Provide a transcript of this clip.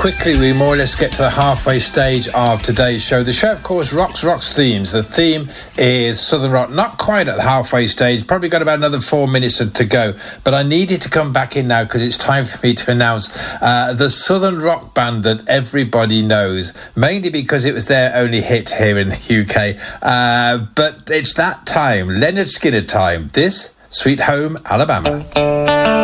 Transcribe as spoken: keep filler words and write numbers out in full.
quickly we more or less get to the halfway stage of today's show. The show, of course, rocks, rocks themes. The theme is Southern Rock. Not quite at the halfway stage. Probably got about another four minutes to go. But I needed to come back in now because it's time for me to announce uh, the Southern Rock band that everybody knows, mainly because it was their only hit here in the U K. Uh, but it's that time, Leonard Skinner time. This, Sweet Home Alabama.